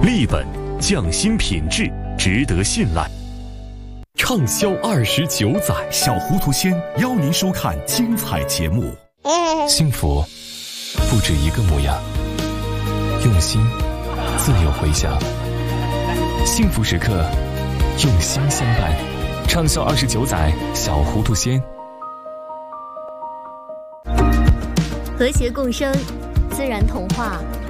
立本，匠心品质，值得信赖。畅销29载， 小糊涂仙邀您收看精彩节目。 幸福不止一个模样，用心自有回响。幸福时刻，用心相伴。畅销29载，小糊涂仙。 和谐共生，自然童话